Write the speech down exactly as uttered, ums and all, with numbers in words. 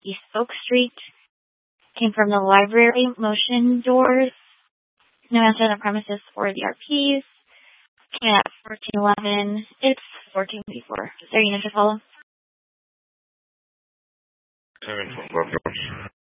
East Oak Street. Came from the library motion doors. No answer on the premises for the R Ps. Came at fourteen eleven. It's fourteen before. Is there a unit to follow? Seven,